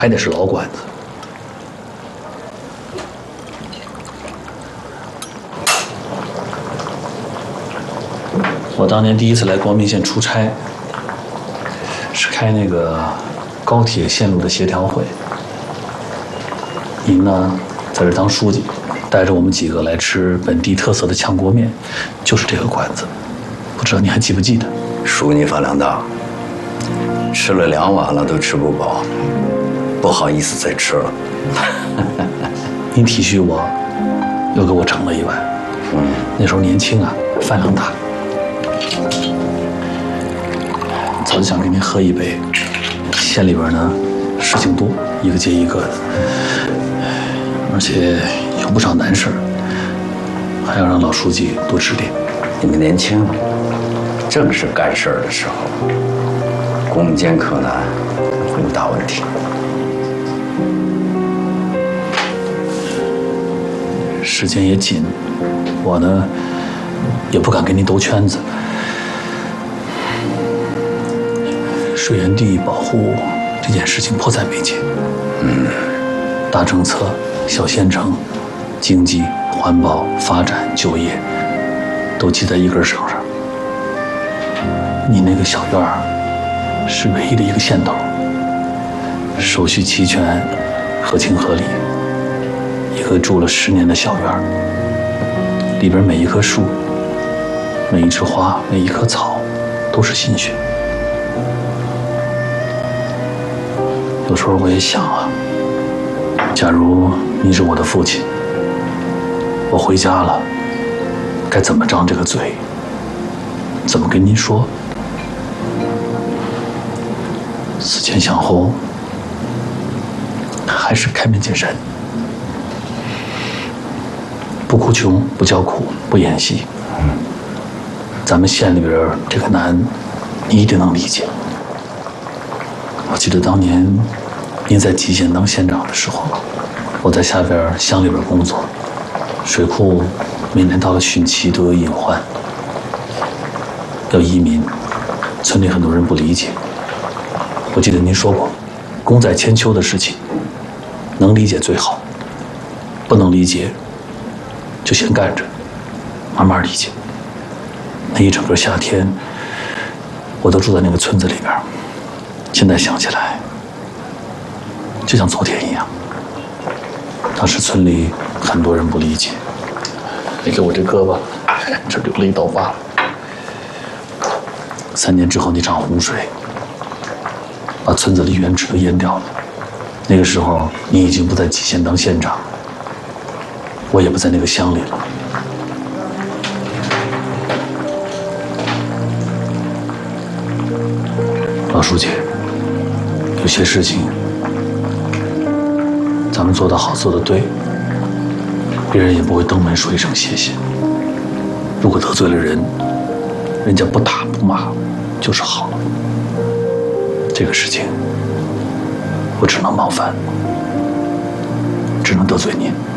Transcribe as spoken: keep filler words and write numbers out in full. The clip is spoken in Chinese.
还得是老馆子。我当年第一次来光明县出差，是开那个高铁线路的协调会。您呢，在这当书记，带着我们几个来吃本地特色的炝锅面，就是这个馆子。不知道你还记不记得？ 叔，你饭量大，吃了两碗了都吃不饱，不好意思再吃了。 您体恤我，又给我盛了一碗。嗯，那时候年轻啊，饭量大。早就想跟您喝一杯，县里边呢事情多，一个接一个的，而且有不少难事儿，还要让老书记多指点。 你们年轻，正是干事儿的时候，攻坚克难，会有大问题。 时间也紧，我呢也不敢跟您兜圈子。水源地保护这件事情迫在眉睫。嗯，大政策、小县城、经济、环保、发展、就业，都系在一根绳上。你那个小院儿是唯一的一个线头，手续齐全，合情合理。一个住了十年的小院儿，里边每一棵树、每一枝花、每一棵草，都是心血。有时候我也想啊，假如你是我的父亲，我回家了，该怎么张这个嘴，怎么跟您说？思前想后，还是开门见山，不哭穷，不叫苦，不演戏。咱们县里边这个难，你一定能理解。我记得当年您在蓟县当县长的时候，我在下边乡里边工作，水库每年到了汛期都有隐患，要移民，村里很多人不理解。我记得您说过，功在千秋的事情，能理解最好，不能理解就先干着，慢慢理解。那一整个夏天，我都住在那个村子里边。现在想起来，就像昨天一样。当时村里很多人不理解，你给我这胳膊，这留了一道疤。三年之后，你涨洪水，把村子里原址都淹掉了。那个时候，你已经不在蓟县当县长，我也不在那个乡里了。老书记，有些事情咱们做得好，做得对，别人也不会登门说一声谢谢。如果得罪了人，人家不打不骂就是好了。这个事情我只能冒犯，只能得罪您。